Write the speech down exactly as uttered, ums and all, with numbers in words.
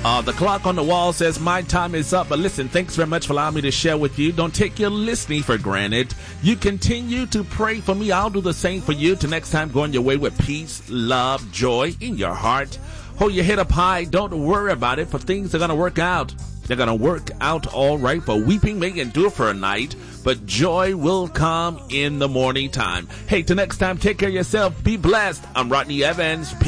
Uh, the clock on the wall says my time is up, but listen, thanks very much for allowing me to share with you. Don't take your listening for granted. You continue to pray for me. I'll do the same for you. Till next time, going your way with peace, love, joy in your heart. Hold your head up high. Don't worry about it, for things are going to work out. They're going to work out all right. For weeping may endure for a night, but joy will come in the morning time. Hey, till next time, take care of yourself. Be blessed. I'm Rodney Evans.